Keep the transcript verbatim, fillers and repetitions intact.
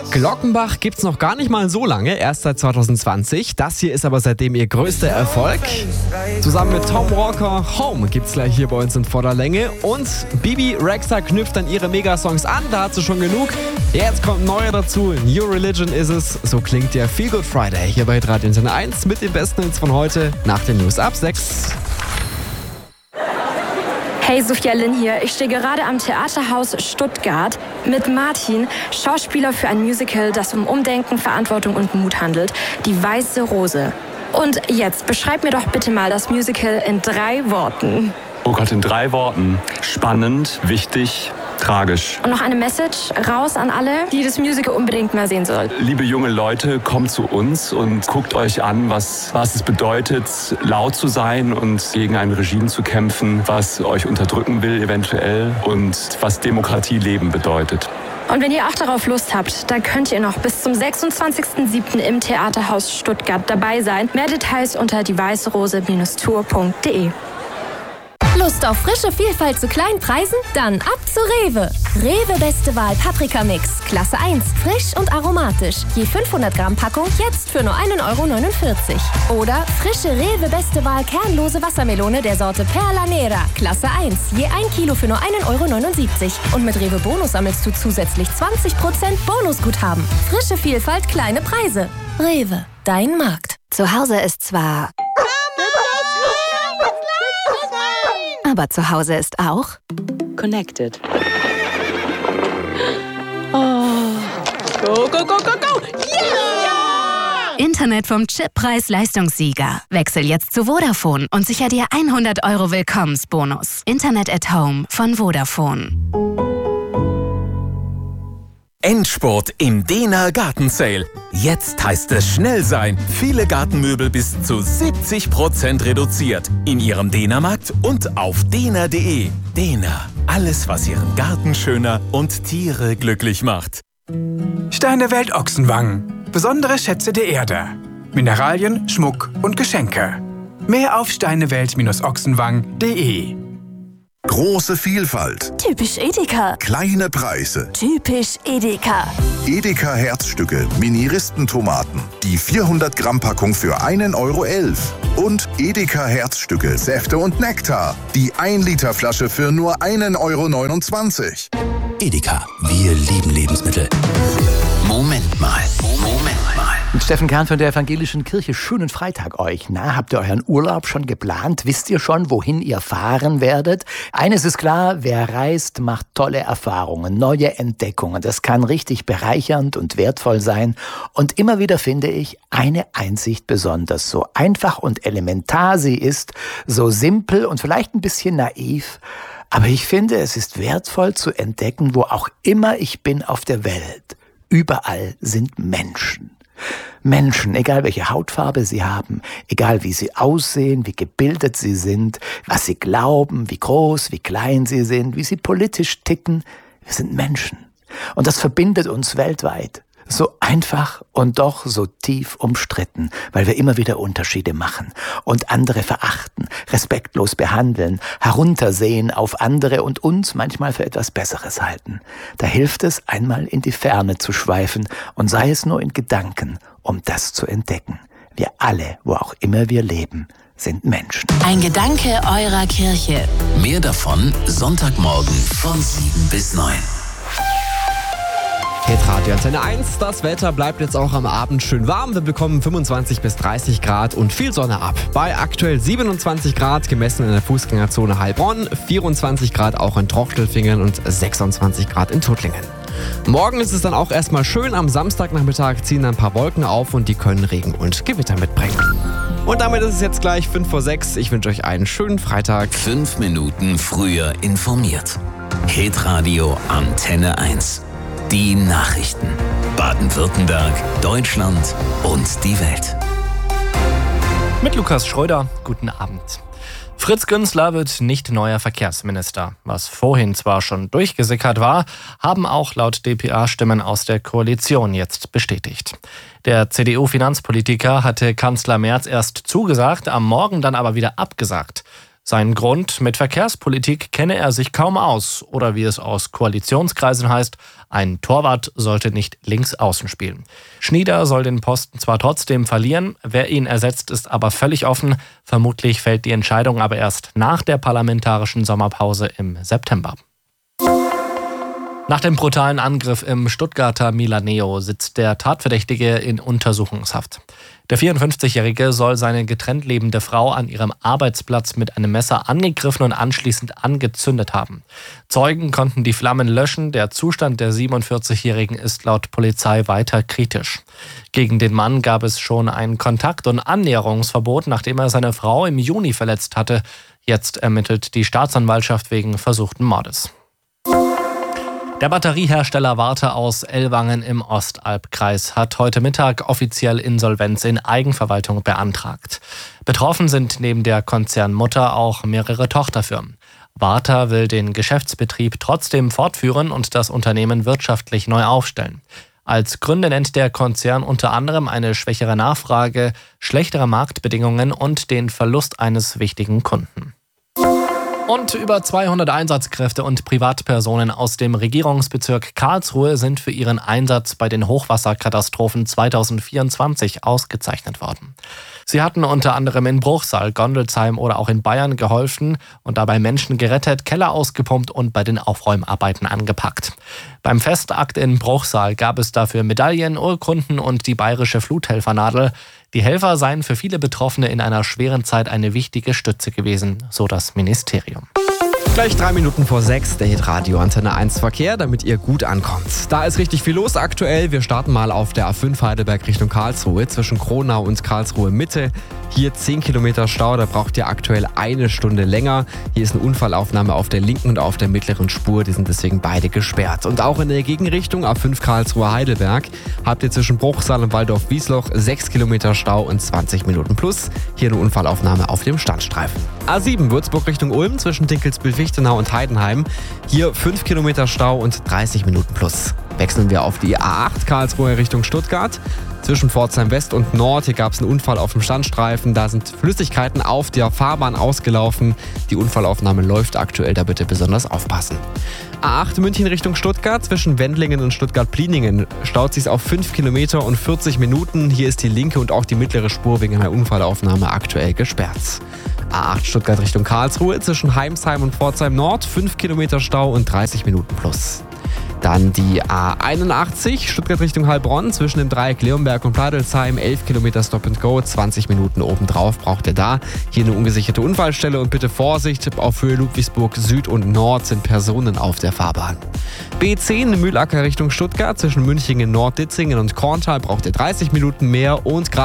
Glockenbach gibt's noch gar nicht mal so lange, erst seit zwanzig zwanzig. Das hier ist aber seitdem ihr größter Erfolg. Zusammen mit Tom Walker, Home gibt's gleich hier bei uns in voller Länge. Und Bibi Rexha knüpft an ihre Megasongs an, da hat sie schon genug. Jetzt kommt neuer dazu, New Religion ist es. So klingt der Feel Good Friday hier bei Radio Antenne eins mit den besten Hits von heute nach den News ab sechs. Hey, Sophia Lynn hier. Ich stehe gerade am Theaterhaus Stuttgart mit Martin, Schauspieler für ein Musical, das um Umdenken, Verantwortung und Mut handelt. Die Weiße Rose. Und jetzt, beschreib mir doch bitte mal das Musical in drei Worten. Oh Gott, in drei Worten. Spannend, wichtig, tragisch. Und noch eine Message raus an alle, die das Musical unbedingt mal sehen sollen. Liebe junge Leute, kommt zu uns und guckt euch an, was, was es bedeutet, laut zu sein und gegen ein Regime zu kämpfen, was euch unterdrücken will eventuell und was Demokratie leben bedeutet. Und wenn ihr auch darauf Lust habt, dann könnt ihr noch bis zum sechsundzwanzigsten siebten im Theaterhaus Stuttgart dabei sein. Mehr Details unter die weiße rose Tour punkt de. Lust auf frische Vielfalt zu kleinen Preisen? Dann ab zu Rewe. Rewe Beste Wahl Paprikamix, Klasse eins, frisch und aromatisch. Je fünfhundert Gramm Packung jetzt für nur ein Euro neunundvierzig. Oder frische Rewe Beste Wahl kernlose Wassermelone der Sorte Perla Nera, Klasse eins, je ein Kilo für nur ein Euro neunundsiebzig. Und mit Rewe Bonus sammelst du zusätzlich zwanzig Prozent Bonusguthaben. Frische Vielfalt, kleine Preise. Rewe, dein Markt. Zu Hause ist zwar... Aber zu Hause ist auch Connected. Oh. Go, go, go, go, go! Yeah! Internet vom Chip Preis-Leistungssieger. Wechsel jetzt zu Vodafone und sicher dir hundert Euro Willkommensbonus. Internet at Home von Vodafone. Endspurt im Dehner Gartensale. Jetzt heißt es schnell sein. Viele Gartenmöbel bis zu siebzig Prozent reduziert. In Ihrem Dehnermarkt und auf dehner punkt de. Dehner. Alles, was Ihren Garten schöner und Tiere glücklich macht. Steinewelt Ochsenwangen. Besondere Schätze der Erde. Mineralien, Schmuck und Geschenke. Mehr auf steinewelt Ochsenwangen punkt de. Große Vielfalt. Typisch Edeka. Kleine Preise. Typisch Edeka. Edeka Herzstücke, Mini-Ristentomaten. Die vierhundert Gramm Packung für ein Euro elf. Und Edeka Herzstücke, Säfte und Nektar. Die ein Liter Flasche für nur ein Euro neunundzwanzig. Edeka, wir lieben Lebensmittel. Moment mal, Moment mal. Mit Steffen Kahn von der Evangelischen Kirche. Schönen Freitag euch. Na, habt ihr euren Urlaub schon geplant? Wisst ihr schon, wohin ihr fahren werdet? Eines ist klar, wer reist, macht tolle Erfahrungen, neue Entdeckungen. Das kann richtig bereichernd und wertvoll sein. Und immer wieder finde ich eine Einsicht besonders. So einfach und elementar sie ist, so simpel und vielleicht ein bisschen naiv. Aber ich finde, es ist wertvoll zu entdecken, wo auch immer ich bin auf der Welt. Überall sind Menschen. Menschen, egal welche Hautfarbe sie haben, egal wie sie aussehen, wie gebildet sie sind, was sie glauben, wie groß, wie klein sie sind, wie sie politisch ticken, wir sind Menschen. Und das verbindet uns weltweit. So einfach und doch so tief umstritten, weil wir immer wieder Unterschiede machen und andere verachten, respektlos behandeln, heruntersehen auf andere und uns manchmal für etwas Besseres halten. Da hilft es, einmal in die Ferne zu schweifen und sei es nur in Gedanken, um das zu entdecken. Wir alle, wo auch immer wir leben, sind Menschen. Ein Gedanke eurer Kirche. Mehr davon Sonntagmorgen von sieben bis neun. Hit Radio Antenne eins, das Wetter bleibt jetzt auch am Abend schön warm. Wir bekommen fünfundzwanzig bis dreißig Grad und viel Sonne ab. Bei aktuell siebenundzwanzig Grad, gemessen in der Fußgängerzone Heilbronn, vierundzwanzig Grad auch in Trochtelfingen und sechsundzwanzig Grad in Tuttlingen. Morgen ist es dann auch erstmal schön. Am Samstagnachmittag ziehen dann ein paar Wolken auf und die können Regen und Gewitter mitbringen. Und damit ist es jetzt gleich fünf vor sechs. Ich wünsche euch einen schönen Freitag. Fünf Minuten früher informiert. Hit Radio Antenne eins. Die Nachrichten. Baden-Württemberg, Deutschland und die Welt. Mit Lukas Schröder, guten Abend. Fritz Günzler wird nicht neuer Verkehrsminister. Was vorhin zwar schon durchgesickert war, haben auch laut D P A-Stimmen aus der Koalition jetzt bestätigt. Der C D U-Finanzpolitiker hatte Kanzler Merz erst zugesagt, am Morgen dann aber wieder abgesagt. Sein Grund: mit Verkehrspolitik kenne er sich kaum aus. Oder wie es aus Koalitionskreisen heißt, ein Torwart sollte nicht links außen spielen. Schnieder soll den Posten zwar trotzdem verlieren, wer ihn ersetzt, ist aber völlig offen. Vermutlich fällt die Entscheidung aber erst nach der parlamentarischen Sommerpause im September. Nach dem brutalen Angriff im Stuttgarter Milaneo sitzt der Tatverdächtige in Untersuchungshaft. Der vierundfünfzigjährige soll seine getrennt lebende Frau an ihrem Arbeitsplatz mit einem Messer angegriffen und anschließend angezündet haben. Zeugen konnten die Flammen löschen. Der Zustand der siebenundvierzigjährigen ist laut Polizei weiter kritisch. Gegen den Mann gab es schon ein Kontakt- und Annäherungsverbot, nachdem er seine Frau im Juni verletzt hatte. Jetzt ermittelt die Staatsanwaltschaft wegen versuchten Mordes. Der Batteriehersteller Varta aus Ellwangen im Ostalbkreis hat heute Mittag offiziell Insolvenz in Eigenverwaltung beantragt. Betroffen sind neben der Konzernmutter auch mehrere Tochterfirmen. Varta will den Geschäftsbetrieb trotzdem fortführen und das Unternehmen wirtschaftlich neu aufstellen. Als Gründe nennt der Konzern unter anderem eine schwächere Nachfrage, schlechtere Marktbedingungen und den Verlust eines wichtigen Kunden. Und über zweihundert Einsatzkräfte und Privatpersonen aus dem Regierungsbezirk Karlsruhe sind für ihren Einsatz bei den Hochwasserkatastrophen zweitausendvierundzwanzig ausgezeichnet worden. Sie hatten unter anderem in Bruchsal, Gondelsheim oder auch in Bayern geholfen und dabei Menschen gerettet, Keller ausgepumpt und bei den Aufräumarbeiten angepackt. Beim Festakt in Bruchsal gab es dafür Medaillen, Urkunden und die bayerische Fluthelfernadel. Die Helfer seien für viele Betroffene in einer schweren Zeit eine wichtige Stütze gewesen, so das Ministerium. Gleich drei Minuten vor sechs, der Hitradio Antenne eins Verkehr, damit ihr gut ankommt. Da ist richtig viel los aktuell. Wir starten mal auf der A fünf Heidelberg Richtung Karlsruhe zwischen Kronau und Karlsruhe Mitte. Hier zehn Kilometer Stau, da braucht ihr aktuell eine Stunde länger. Hier ist eine Unfallaufnahme auf der linken und auf der mittleren Spur, die sind deswegen beide gesperrt. Und auch in der Gegenrichtung A fünf Karlsruhe Heidelberg habt ihr zwischen Bruchsal und Waldorf-Wiesloch sechs Kilometer Stau und zwanzig Minuten plus. Hier eine Unfallaufnahme auf dem Standstreifen. A sieben Würzburg Richtung Ulm zwischen Dinkelsbühl-Fichtenau und Heidenheim. Hier fünf Kilometer Stau und dreißig Minuten plus. Wechseln wir auf die A acht Karlsruhe Richtung Stuttgart. Zwischen Pforzheim West und Nord, hier gab es einen Unfall auf dem Standstreifen. Da sind Flüssigkeiten auf der Fahrbahn ausgelaufen. Die Unfallaufnahme läuft aktuell, da bitte besonders aufpassen. A acht München Richtung Stuttgart, zwischen Wendlingen und Stuttgart-Pliningen staut sich auf fünf Kilometer und vierzig Minuten. Hier ist die linke und auch die mittlere Spur wegen einer Unfallaufnahme aktuell gesperrt. A acht Stuttgart Richtung Karlsruhe, zwischen Heimsheim und Pforzheim Nord, fünf Kilometer Stau und dreißig Minuten plus. Dann die A einundachtzig, Stuttgart Richtung Heilbronn, zwischen dem Dreieck Leonberg und Pladelsheim, elf Kilometer Stop and Go, zwanzig Minuten obendrauf braucht ihr da. Hier eine ungesicherte Unfallstelle und bitte Vorsicht, auf Höhe Ludwigsburg Süd und Nord sind Personen auf der Fahrbahn. B zehn, Mühlacker Richtung Stuttgart, zwischen Münchingen, Nord, Ditzingen und Korntal braucht ihr dreißig Minuten mehr und gerade